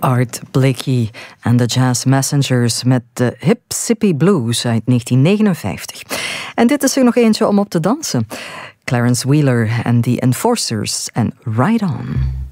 Art Blakey en de Jazz Messengers met de Hip Sippy Blues uit 1959. En dit is er nog eentje om op te dansen. Clarence Wheeler en The Enforcers en Ride On.